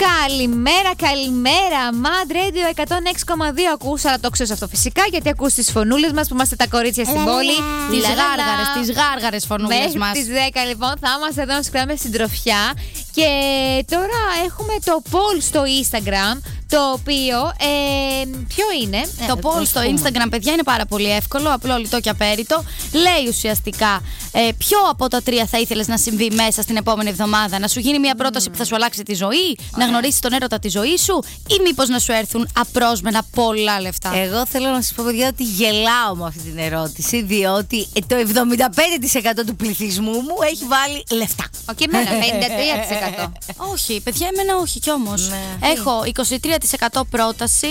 Καλημέρα. Mad Radio 106,2 ακούς, αλλά το ξέρεις αυτό φυσικά, γιατί ακούς τις φωνούλες μας που είμαστε τα κορίτσια στην πόλη. Τις γάργαρες φωνούλες μας. Μέχρι τις 10 λοιπόν θα είμαστε εδώ να σου κρατάμε συντροφιά. Και τώρα έχουμε το poll στο Instagram, το οποίο ποιο είναι? Το poll στο Instagram, παιδιά, είναι πάρα πολύ εύκολο, απλό, λιτό και απέριτο. Λέει ουσιαστικά ποιο από τα τρία θα ήθελες να συμβεί μέσα στην επόμενη εβδομάδα. Να σου γίνει μια πρόταση που θα σου αλλάξει τη ζωή, να γνωρίσεις τον έρωτα της ζωής σου, ή μήπως να σου έρθουν απρόσμενα πολλά λεφτά. Εγώ θέλω να σας πω, παιδιά, ότι γελάω με αυτή την ερώτηση, διότι το 75% του πληθυσμού μου έχει βάλει λεφτά. Και εμένα 53%. Όχι, παιδιά, εμένα όχι κι όμως. Έχω 23% πρόταση,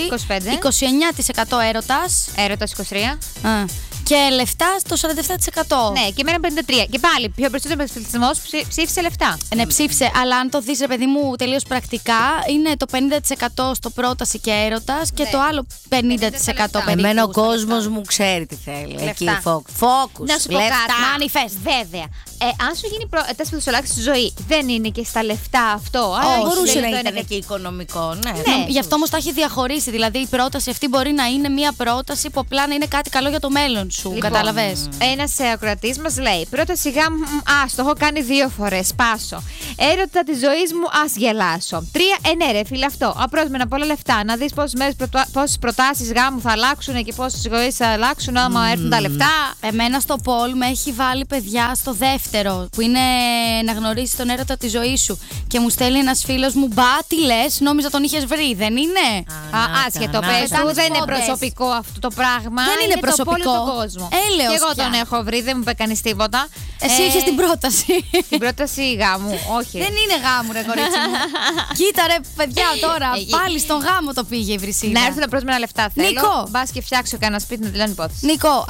29% έρωτας. Έρωτας 23%. Και λεφτά στο 47%. Ναι, και εμένα 53%. Και πάλι, πιο περισσότερο πληθυσμός ψήφισε λεφτά. Ναι, ψήφισε, αλλά αν το δεις, ρε παιδί μου, τελείως πρακτικά, είναι το 50% στο πρόταση και έρωτας και το άλλο 50%. Εμένα ο κόσμος μου ξέρει τι θέλει. Εκεί focus. Να σου πω κάτι. Manifest. Βέβαια. Αν σου γίνει πρόταση που θα σου αλλάξει τη ζωή, δεν είναι και στα λεφτά αυτό. Μπορούσε να ήταν και οικονομικό. Ναι. Γι' αυτό όμως τα έχει διαχωρίσει. Δηλαδή η πρόταση αυτή μπορεί να είναι μια πρόταση που απλά να είναι κάτι καλό για το μέλλον σου. Λοιπόν, κατάλαβες. Ένας ακροατής μας λέει: πρόταση γάμου, το έχω κάνει 2 φορές. Πάσω. Έρωτα τη ζωή μου, γελάσω. 3, ναι, ρε φίλε, αυτό. Απρόσμενα πολλά λεφτά. Να δεις πόσες προτάσεις γάμου θα αλλάξουν και πόσες ζωές θα αλλάξουν άμα έρθουν τα λεφτά. Εμένα στο poll με έχει βάλει, παιδιά, στο δεύτερο, που είναι να γνωρίσεις τον έρωτα τη ζωή σου. Και μου στέλνει ένας φίλος μου: μπα, τι λες, νόμιζα τον είχες βρει. Δεν είναι. Άσχετο, πες του, δεν είναι προσωπικό αυτό το πράγμα. Δεν είναι προσωπικό. Και εγώ τον έχω βρει, δεν μου είπε κανείς τίποτα. Εσύ είχες την πρόταση. Την πρόταση γάμου, όχι. Δεν είναι γάμου, ρε κορίτσι μου. Κοίτα, ρε παιδιά, τώρα πάλι στον γάμο το πήγε η Βρυσίδα. Να έρθουν απρόσμενα λεφτά. Θέλω. Νίκο! Μπας και φτιάξω κανένα σπίτι να τελειώνει υπόθεση. Νίκο,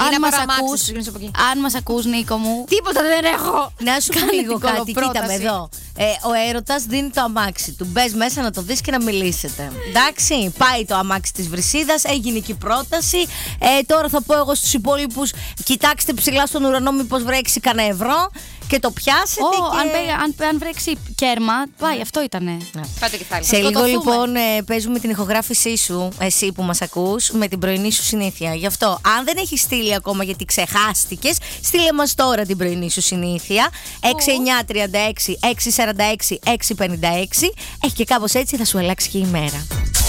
αν μας ακούς, Νίκο μου. Τίποτα δεν έχω. Να σου πω λίγο κάτι, κοίτα με εδώ. Ο έρωτας δίνει το αμάξι του. Μπες μέσα να το δεις και να μιλήσετε. Εντάξει, πάει το αμάξι της Βρυσίδας, έγινε και η πρόταση. Τώρα θα πω εγώ στους υπόλοιπους: κοιτάξτε ψηλά στον ουρανό, μήπως βρέξει κανένα ευρώ. Και το πιάσετε. Αν βρέξει κέρμα, πάει, αυτό ήτανε. Πάτε και σε λίγο λοιπόν παίζουμε την ηχογράφησή σου, εσύ που μας ακούς, με την πρωινή σου συνήθεια. Γι' αυτό, αν δεν έχεις στείλει ακόμα γιατί ξεχάστηκες, στείλε μας τώρα την πρωινή σου συνήθεια. 6936 646 656. Και κάπως έτσι θα σου αλλάξει και η μέρα.